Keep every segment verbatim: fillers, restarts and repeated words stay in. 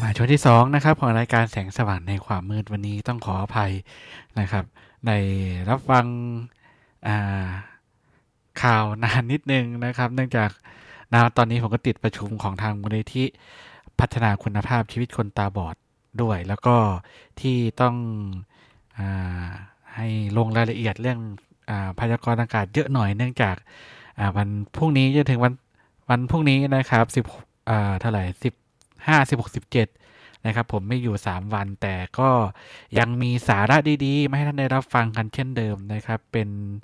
ช่วงที่สองนะครับของรายการแสงสว่างในความมืดวันนี้ต้องขออภัยนะครับในรับฟังข่าวนานนิดนึงนะครับเนื่องจากนะตอนนี้ผมก็ติดประชุมของทางมูลนิธิพัฒนาคุณภาพชีวิตคนตาบอดด้วยแล้วก็ที่ต้องอาให้ลงรายละเอียดเรื่องอาพยากรณ์อากาศเยอะหน่อยเนื่องจากวันพรุ่งนี้จนถึงวันวันพรุ่งนี้นะครับสิบอ่าเท่าไหร่สิบห้า สิบหก สิบเจ็ดนะครับผมไม่อยู่สามวันแต่ก็ยังมีสาระดีๆมาให้ท่านได้รับฟังกันเช่นเดิมนะครับเป็น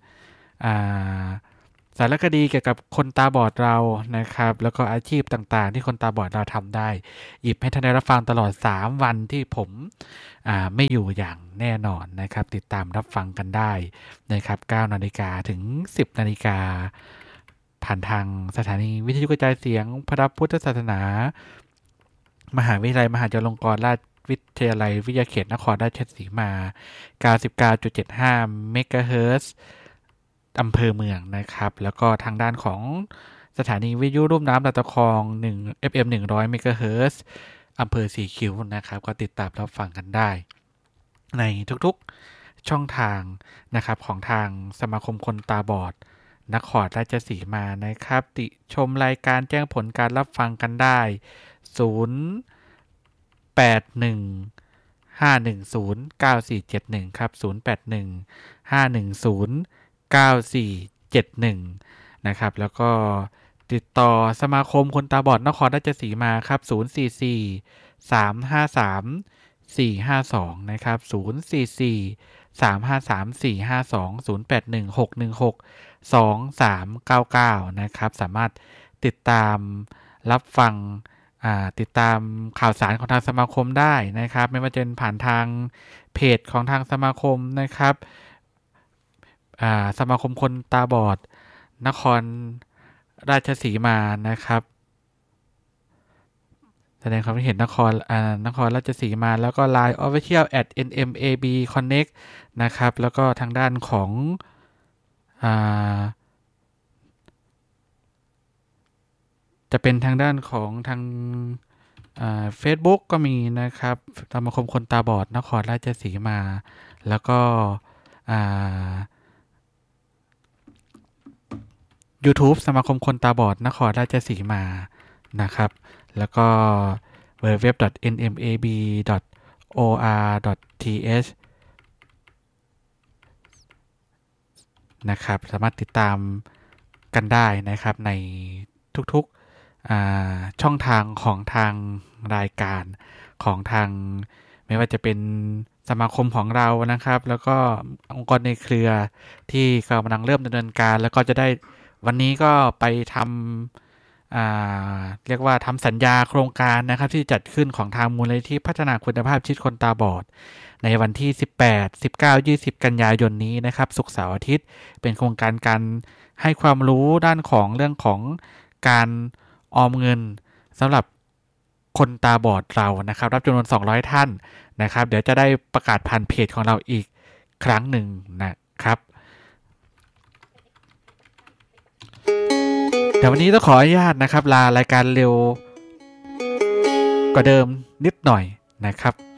สารคดีเกี่ยวกับคนตาบอดเรานะครับแล้วก็อาชีพต่างๆที่คนตาบอดเราทำได้หยิบให้ท่านได้รับฟังตลอดสามวันที่ผมไม่อยู่อย่างแน่นอนนะครับติดตามรับฟังกันได้นะครับเก้านาฬิกาถึงสิบนาฬิกาผ่านทางสถานีวิทยุกระจายเสียงพระพุทธศาสนามหาวิทยาลัยมหาจุฬาลงกรณราชวิทยาลัยวิทยาเขตนครราชสีมา เก้าสิบเก้าจุดเจ็ดห้า เมกะเฮิรตซ์อำเภอเมืองนะครับแล้วก็ทางด้านของสถานีวิทยุลุ่มน้ำลำตะคอง1 เอฟ เอ็ม หนึ่งร้อย เมกะเฮิรตซ์อำเภอสีคิ้วนะครับก็ติดตามรับฟังกันได้ในทุกๆช่องทางนะครับของทางสมาคมคนตาบอดนครราชสีมานะครับติชมรายการแจ้งผลการรับฟังกันได้ศูนย์ แปด หนึ่ง ห้า หนึ่ง ศูนย์ เก้า สี่ เจ็ด หนึ่งครับศูนย์ แปด หนึ่ง ห้า หนึ่ง ศูนย์ เก้า สี่ เจ็ด หนึ่งนะครับแล้วก็ติดต่อสมาคมคนตาบอดนครราชสีมาครับศูนย์ สี่ สี่ สาม ห้า สาม สี่ ห้า สองนะครับศูนย์ สี่ สี่ สาม ห้า สาม สี่ ห้า สอง ศูนย์ แปด หนึ่ง หก หนึ่ง หก สอง สาม เก้า เก้านะครับสามารถติดตามรับฟังติดตามข่าวสารของทางสมาคมได้นะครับไม่ว่าจะเป็นผ่านทางเพจของทางสมาคมนะครับสมาคมคนตาบอดนครราชสีมานะครับแสดงความคิดเห็นนครนครราชสีมาแล้วก็ ไลน์ Official แอท เอ็น เอ็ม เอ บี Connect นะครับแล้วก็ทางด้านของอ่าจะเป็นทางด้านของทางเฟซบุ๊กก็มีนะครับสมาคมคนตาบอดนครราชสีมาแล้วก็ YouTube สมาคมคนตาบอดนครราชสีมานะครับแล้วก็ ดับเบิลยู ดับเบิลยู ดับเบิลยู ดอท เอ็น เอ็ม เอ บี ดอท โอ อาร์ ดอท ที เอช นะครับสามารถติดตามกันได้นะครับในทุกๆช่องทางของทางรายการของทางไม่ว่าจะเป็นสมาคมของเรานะครับแล้วก็องค์กรในเครือที่กำลังเริ่มดำเนินการแล้วก็จะได้วันนี้ก็ไปทำเรียกว่าทำสัญญาโครงการนะครับที่จัดขึ้นของทางมูลนิธิพัฒนาคุณภาพชีวิตคนตาบอดในวันที่สิบแปด สิบเก้า ยี่สิบกันยายนนี้นะครับศุกร์เสาร์อาทิตย์เป็นโครงการการให้ความรู้ด้านของเรื่องของการออมเงินสำหรับคนตาบอดเรานะครับรับจำนวนสองร้อยท่านนะครับเดี๋ยวจะได้ประกาศผ่านเพจของเราอีกครั้งหนึ่งนะครับแต่วันนี้ต้องขออนุญาตนะครับลารายการเร็วกว่าเดิมนิดหน่อยนะครับ